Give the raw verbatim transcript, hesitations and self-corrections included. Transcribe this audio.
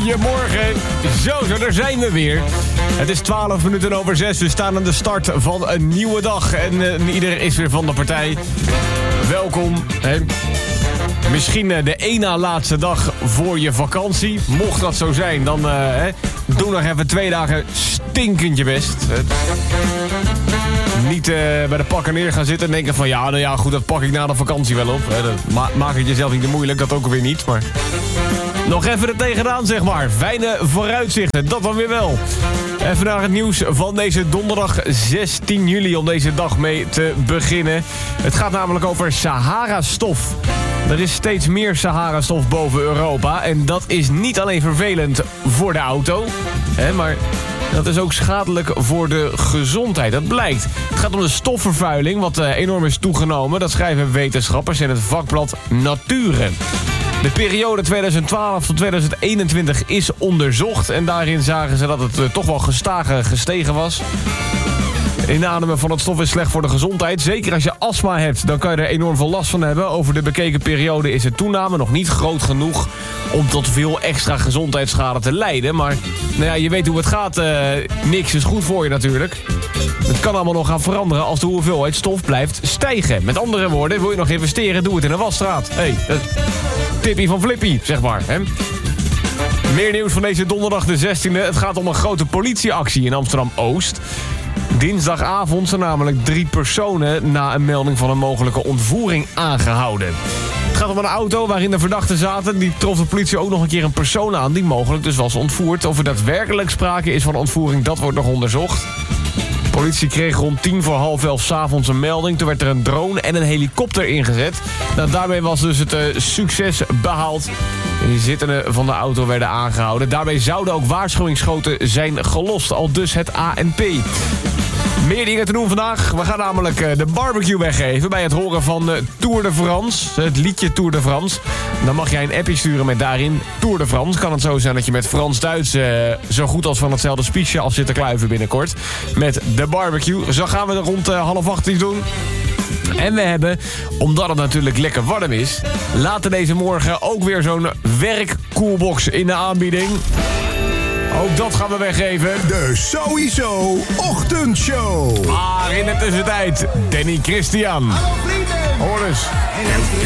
Goedemorgen. Zo, zo, daar zijn we weer. Het is twaalf minuten over zes. We staan aan de start van een nieuwe dag. En uh, iedereen is weer van de partij. Welkom. Hè. Misschien uh, de één na laatste dag voor je vakantie. Mocht dat zo zijn, dan uh, hè, doe nog even twee dagen stinkend je best. Uh, niet uh, bij de pakken neer gaan zitten en denken van... ja, nou ja, goed, dat pak ik na de vakantie wel op. Hè. Dat ma- maak het jezelf niet te moeilijk, dat ook weer niet, maar... nog even er tegenaan, zeg maar. Fijne vooruitzichten, dat dan weer wel. Even naar het nieuws van deze donderdag zestien juli... om deze dag mee te beginnen. Het gaat namelijk over Sahara-stof. Er is steeds meer Sahara-stof boven Europa. En dat is niet alleen vervelend voor de auto... hè, maar dat is ook schadelijk voor de gezondheid. Dat blijkt. Het gaat om de stofvervuiling, wat uh, enorm is toegenomen. Dat schrijven wetenschappers in het vakblad Nature. De periode tweeduizend twaalf tot tweeduizend eenentwintig is onderzocht... en daarin zagen ze dat het uh, toch wel gestaag gestegen was. Inademen van het stof is slecht voor de gezondheid. Zeker als je astma hebt, dan kan je er enorm veel last van hebben. Over de bekeken periode is de toename nog niet groot genoeg... om tot veel extra gezondheidsschade te leiden. Maar nou ja, je weet hoe het gaat. Uh, niks is goed voor je natuurlijk. Het kan allemaal nog gaan veranderen als de hoeveelheid stof blijft stijgen. Met andere woorden, wil je nog investeren, doe het in een wasstraat. Hey, uh, tippie van Flippy, zeg maar. Hè? Meer nieuws van deze donderdag de zestiende. Het gaat om een grote politieactie in Amsterdam-Oost. Dinsdagavond zijn namelijk drie personen na een melding van een mogelijke ontvoering aangehouden. Het gaat om een auto waarin de verdachten zaten. Die trof de politie ook nog een keer een persoon aan die mogelijk dus was ontvoerd. Of er daadwerkelijk sprake is van ontvoering, dat wordt nog onderzocht. De politie kreeg rond tien voor half elf 's avonds een melding. Toen werd er een drone en een helikopter ingezet. Nou, daarmee was dus het uh, succes behaald. De inzittenden van de auto werden aangehouden. Daarbij zouden ook waarschuwingsschoten zijn gelost. Al dus het A N P. Meer dingen te doen vandaag. We gaan namelijk uh, de barbecue weggeven bij het horen van uh, Tour de France. Het liedje Tour de France. Dan mag jij een appje sturen met daarin Tour de France. Kan het zo zijn dat je met Frans-Duits uh, zo goed als van hetzelfde spiesje af zit te kluiven binnenkort. Met de barbecue. Zo gaan we er rond uh, half acht iets doen. En we hebben, omdat het natuurlijk lekker warm is... later deze morgen ook weer zo'n werkkoelbox in de aanbieding. Ook dat gaan we weggeven. De Sowieso Ochtendshow. Maar in de tussentijd, Danny Christian. Hallo vrienden. Hoor eens. En